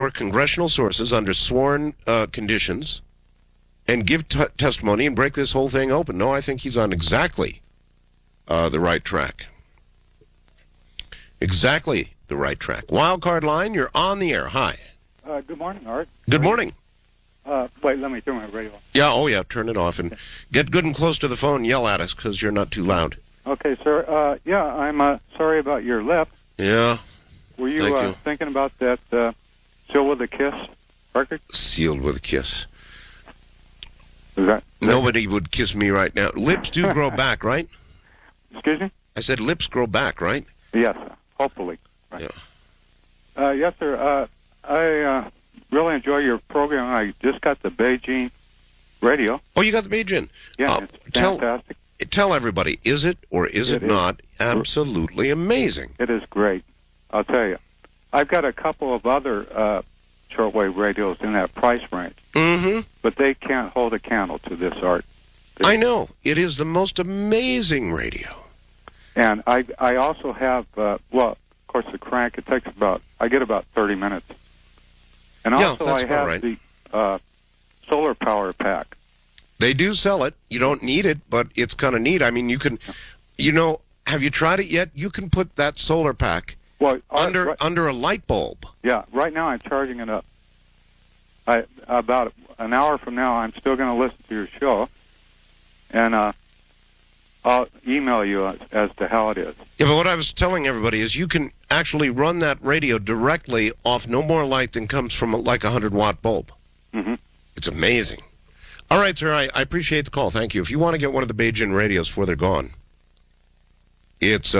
before congressional sources under sworn conditions and give testimony and break this whole thing open. No, I think he's on exactly the right track. Exactly the right track. Wildcard line, you're on the air. Hi. Good morning, Art. Good morning. Wait, let me turn my radio off. Yeah, oh yeah, turn it off and get good and close to the phone and yell at us because you're not too loud. Okay, sir. Yeah, I'm sorry about your lip. Yeah. Were Thank you you. thinking about that Still with a Kiss record? Sealed with a kiss. Is that Nobody would kiss me right now. Lips do grow back, right? Excuse me? I said lips grow back, right? Yes, hopefully. Right. Yeah. Yes, sir. I really enjoy your program. I just got the Beijing radio. Oh, you got the Beijing. Yeah, it's fantastic. Tell everybody, is it or is it not absolutely amazing? It is great. I'll tell you. I've got a couple of other shortwave radios in that price range. Mm-hmm. But they can't hold a candle to this, Art. I know. It is the most amazing radio. And I also have, well, of course, the crank, I get about 30 minutes. And also that's I have right. the solar power pack. They do sell it. You don't need it, but it's kind of neat. I mean, you can, have you tried it yet? You can put that solar pack under a light bulb. Yeah, right now I'm charging it up. About an hour from now, I'm still going to listen to your show, and I'll email you as to how it is. Yeah, but what I was telling everybody is you can actually run that radio directly off no more light than comes from like a 100-watt bulb. Mm-hmm. It's amazing. All right, sir, I appreciate the call. Thank you. If you want to get one of the Beijing radios before they're gone, it's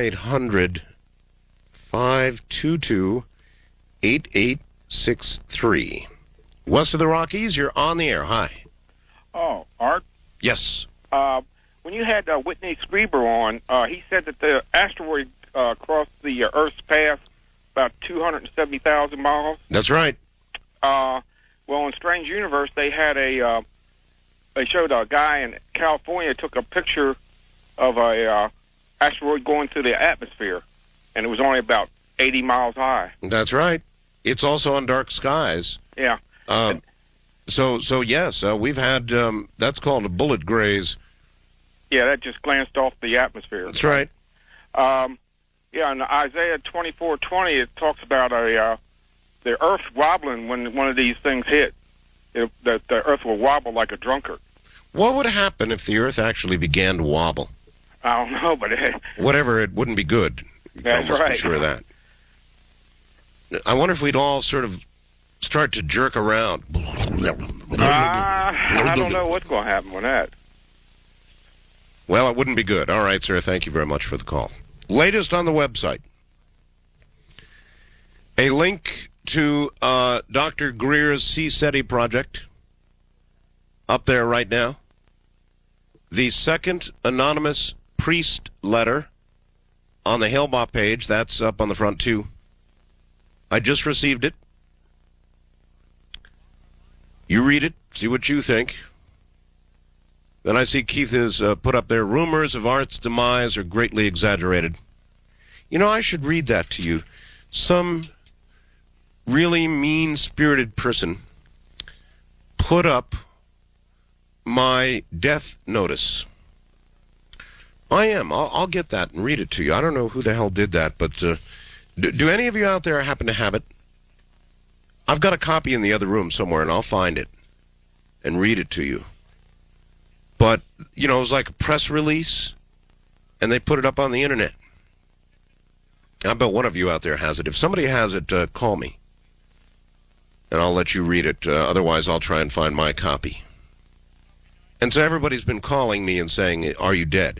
1-800-522-8863. West of the Rockies, you're on the air. Hi. Oh, Art? Yes. When you had Whitney Strieber on, he said that the asteroid crossed the Earth's path about 270,000 miles. That's right. Well, in Strange Universe, they had they showed a guy in California took a picture of a asteroid going through the atmosphere, and it was only about 80 miles high. That's right. It's also on dark skies. Yeah. So yes, we've had, that's called a bullet graze. Yeah, that just glanced off the atmosphere. That's right. Yeah, in Isaiah 24:20, it talks about the Earth wobbling when one of these things hit. That the Earth will wobble like a drunkard. What would happen if the Earth actually began to wobble? I don't know, but Whatever, it wouldn't be good. You can That's almost right. be sure of that. I wonder if we'd all sort of start to jerk around. I don't know what's going to happen with that. Well, it wouldn't be good. All right, sir. Thank you very much for the call. Latest on the website. A link to Dr. Greer's C-SETI project up there right now. The second anonymous priest letter on the Hale-Bopp page. That's up on the front, too. I just received it. You read it, see what you think. Then I see Keith has put up there, rumors of Art's demise are greatly exaggerated. You know, I should read that to you. Some really mean-spirited person put up my death notice. I am. I'll get that and read it to you. I don't know who the hell did that, but do any of you out there happen to have it? I've got a copy in the other room somewhere, and I'll find it and read it to you. But, it was like a press release, and they put it up on the internet. I bet one of you out there has it. If somebody has it, call me, and I'll let you read it. Otherwise, I'll try and find my copy. And so everybody's been calling me and saying, are you dead?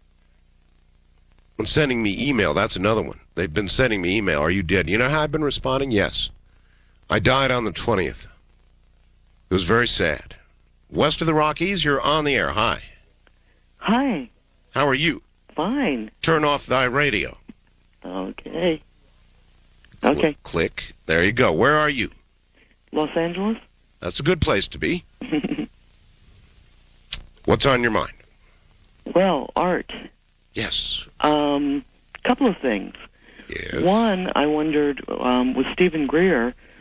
And sending me email. That's another one. They've been sending me email. Are you dead? You know how I've been responding? Yes. I died on the 20th. It was very sad. West of the Rockies, you're on the air. Hi. Hi. How are you? Fine. Turn off thy radio. Okay. Okay. Click. There you go. Where are you? Los Angeles. That's a good place to be. What's on your mind? Well, Art. Yes. Couple of things. Yes. One, I wondered, with Stephen Greer,